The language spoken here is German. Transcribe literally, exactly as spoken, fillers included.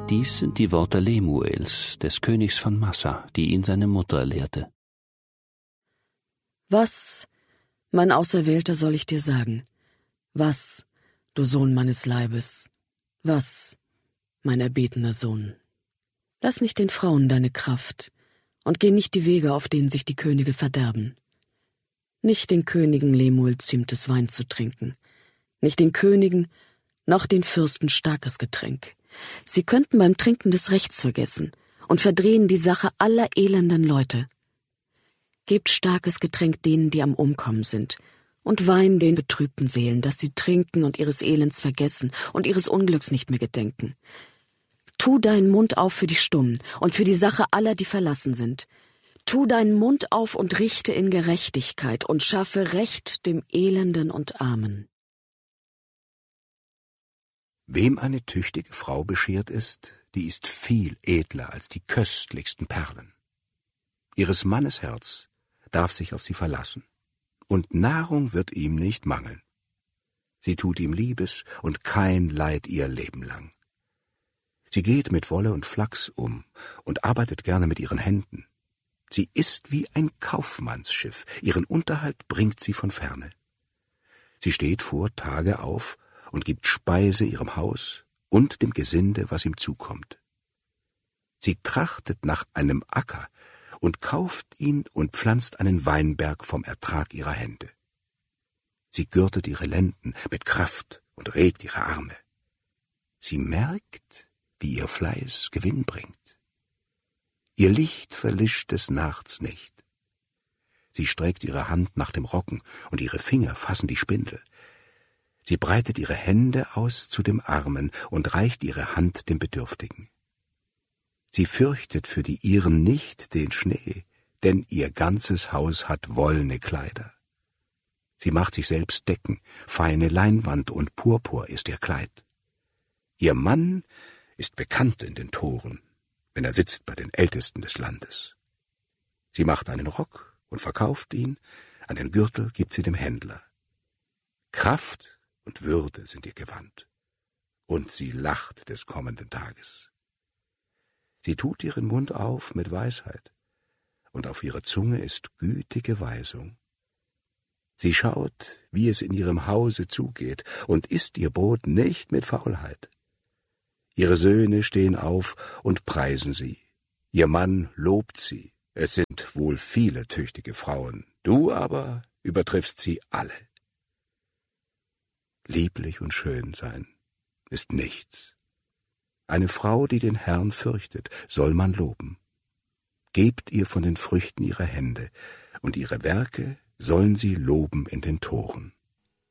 Dies sind die Worte Lemuels, des Königs von Massa, die ihn seine Mutter lehrte. Was, mein Auserwählter, soll ich dir sagen? Was, du Sohn meines Leibes? Was, mein erbetener Sohn? Lass nicht den Frauen deine Kraft und geh nicht die Wege, auf denen sich die Könige verderben. Nicht den Königen Lemuel ziemt es, Wein zu trinken, nicht den Königen noch den Fürsten starkes Getränk. Sie könnten beim Trinken des Rechts vergessen und verdrehen die Sache aller elenden Leute. Gebt starkes Getränk denen, die am Umkommen sind, und Wein den betrübten Seelen, dass sie trinken und ihres Elends vergessen und ihres Unglücks nicht mehr gedenken. Tu deinen Mund auf für die Stummen und für die Sache aller, die verlassen sind. Tu deinen Mund auf und richte in Gerechtigkeit und schaffe Recht dem Elenden und Armen. Wem eine tüchtige Frau beschert ist, die ist viel edler als die köstlichsten Perlen. Ihres Mannes Herz darf sich auf sie verlassen, und Nahrung wird ihm nicht mangeln. Sie tut ihm Liebes und kein Leid ihr Leben lang. Sie geht mit Wolle und Flachs um und arbeitet gerne mit ihren Händen. Sie ist wie ein Kaufmannsschiff, ihren Unterhalt bringt sie von ferne. Sie steht vor Tage auf und gibt Speise ihrem Haus und dem Gesinde, was ihm zukommt. Sie trachtet nach einem Acker und kauft ihn und pflanzt einen Weinberg vom Ertrag ihrer Hände. Sie gürtet ihre Lenden mit Kraft und regt ihre Arme. Sie merkt, wie ihr Fleiß Gewinn bringt. Ihr Licht verlischt des Nachts nicht. Sie streckt ihre Hand nach dem Rocken, und ihre Finger fassen die Spindel. Sie breitet ihre Hände aus zu dem Armen und reicht ihre Hand dem Bedürftigen. Sie fürchtet für die ihren nicht den Schnee, denn ihr ganzes Haus hat wollene Kleider. Sie macht sich selbst Decken, feine Leinwand und Purpur ist ihr Kleid. Ihr Mann ist bekannt in den Toren, wenn er sitzt bei den Ältesten des Landes. Sie macht einen Rock und verkauft ihn, einen Gürtel gibt sie dem Händler. Kraft und Würde sind ihr Gewand, und sie lacht des kommenden Tages. Sie tut ihren Mund auf mit Weisheit, und auf ihrer Zunge ist gütige Weisung. Sie schaut, wie es in ihrem Hause zugeht, und isst ihr Brot nicht mit Faulheit. Ihre Söhne stehen auf und preisen sie. Ihr Mann lobt sie. Es sind wohl viele tüchtige Frauen. Du aber übertriffst sie alle. Lieblich und schön sein ist nichts. Eine Frau, die den Herrn fürchtet, soll man loben. Gebt ihr von den Früchten ihrer Hände, und ihre Werke sollen sie loben in den Toren.